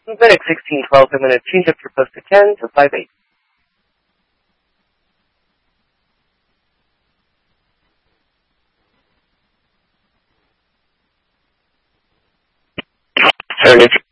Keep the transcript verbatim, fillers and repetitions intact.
FedEx sixteen twelve, I'm going to change up your post to ten to five eight. Heritage